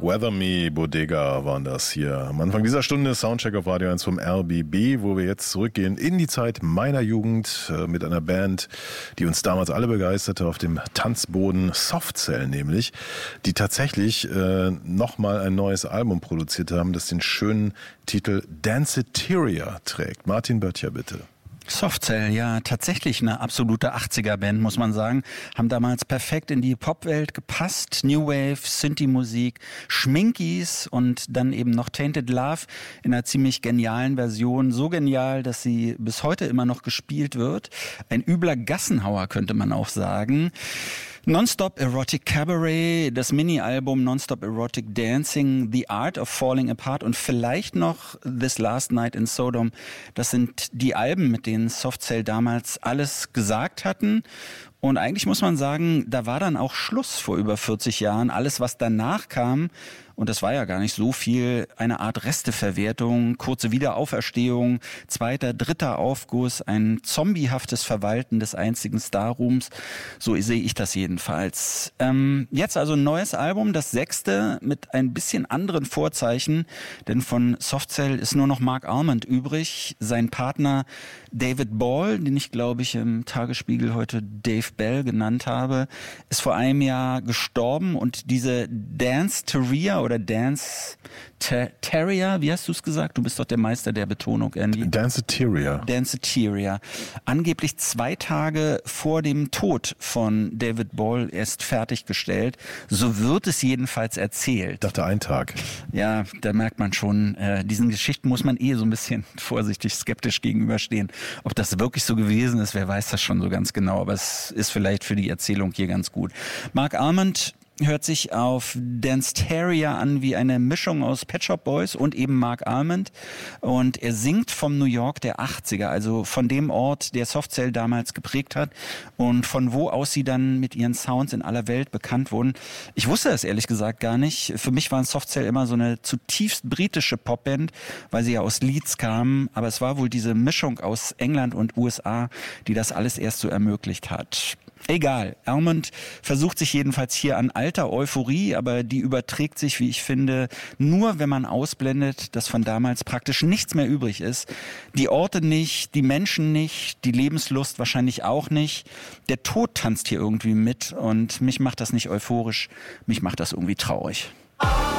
Weather Me, Bodega waren das hier. Am Anfang dieser Stunde Soundcheck auf Radio 1 vom RBB, wo wir jetzt zurückgehen in die Zeit meiner Jugend mit einer Band, die uns damals alle begeisterte auf dem Tanzboden, Softcell nämlich, die tatsächlich nochmal ein neues Album produziert haben, das den schönen Titel Danceteria trägt. Martin Böttcher, bitte. Softcell, ja, tatsächlich eine absolute 80er-Band, muss man sagen. Haben damals perfekt in die Popwelt gepasst. New Wave, Synthie-Musik, Schminkies und dann eben noch Tainted Love in einer ziemlich genialen Version. So genial, dass sie bis heute immer noch gespielt wird. Ein übler Gassenhauer, könnte man auch sagen. Nonstop Erotic Cabaret, das Mini-Album Nonstop Erotic Dancing, The Art of Falling Apart und vielleicht noch This Last Night in Sodom. Das sind die Alben, mit denen Softcell damals alles gesagt hatten. Und eigentlich muss man sagen, da war dann auch Schluss vor über 40 Jahren. Alles, was danach kam, und das war ja gar nicht so viel, eine Art Resteverwertung, kurze Wiederauferstehung, zweiter, dritter Aufguss, ein zombiehaftes Verwalten des einzigen Starrooms. So sehe ich das jedenfalls. Jetzt also ein neues Album, das 6. mit ein bisschen anderen Vorzeichen, denn von Softcell ist nur noch Mark Almond übrig. Sein Partner David Ball, den ich glaube ich im Tagesspiegel heute Dave Bell genannt habe, ist vor einem Jahr gestorben und diese Danceteria oder Danceteria, wie hast du es gesagt? Du bist doch der Meister der Betonung, Andy. Danceteria. Angeblich 2 Tage vor dem Tod von David Ball erst fertiggestellt. So wird es jedenfalls erzählt. Ich dachte, ein Tag. Ja, da merkt man schon, diesen Geschichten muss man so ein bisschen vorsichtig skeptisch gegenüberstehen. Ob das wirklich so gewesen ist, wer weiß das schon so ganz genau, aber es ist vielleicht für die Erzählung hier ganz gut. Mark Almond hört sich auf Danceteria an wie eine Mischung aus Pet Shop Boys und eben Mark Almond. Und er singt vom New York der 80er, also von dem Ort, der Softcell damals geprägt hat und von wo aus sie dann mit ihren Sounds in aller Welt bekannt wurden. Ich wusste das ehrlich gesagt gar nicht. Für mich waren Softcell immer so eine zutiefst britische Popband, weil sie ja aus Leeds kamen. Aber es war wohl diese Mischung aus England und USA, die das alles erst so ermöglicht hat. Egal, Almond versucht sich jedenfalls hier an alter Euphorie, aber die überträgt sich, wie ich finde, nur wenn man ausblendet, dass von damals praktisch nichts mehr übrig ist. Die Orte nicht, die Menschen nicht, die Lebenslust wahrscheinlich auch nicht. Der Tod tanzt hier irgendwie mit und mich macht das nicht euphorisch, mich macht das irgendwie traurig.